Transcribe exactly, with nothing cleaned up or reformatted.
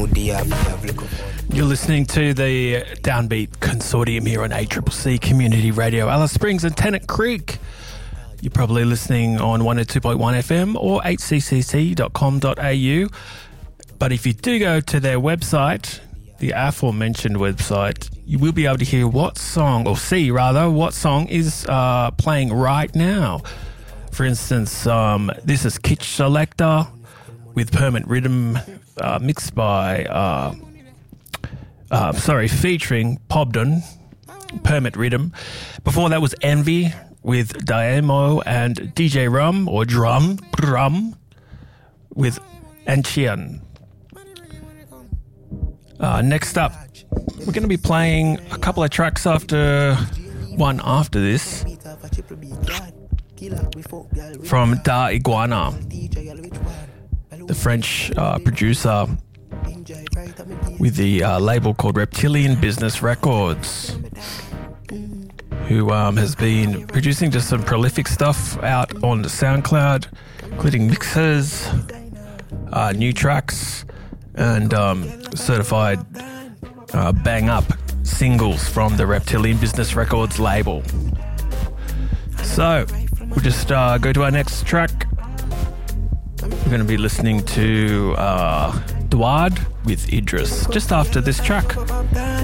You're listening to the Downbeat Consortium here on A C C C Community Radio, Alice Springs and Tennant Creek. You're probably listening on one oh two point one F M or h c c c dot com dot a u. But if you do go to their website, the aforementioned website, you will be able to hear what song, or see rather, what song is uh, playing right now. For instance, um, this is Kitsch Selector with Permit Rhythm, uh, mixed by, uh, uh, sorry, featuring Pobden, Permit Rhythm. Before that was Envy with Diamo and D J Rum, or Drum, Drum, with Anchian. Uh, next up, we're going to be playing a couple of tracks after one after this from Da Iguana, the French uh, producer with the uh, label called Reptilian Business Records, who um, has been producing just some prolific stuff out on the SoundCloud, including mixes, uh, new tracks, and um, certified uh, bang-up singles from the Reptilian Business Records label. So, we'll just uh, go to our next track. We're going to be listening to uh, Duard with Idris just after this track.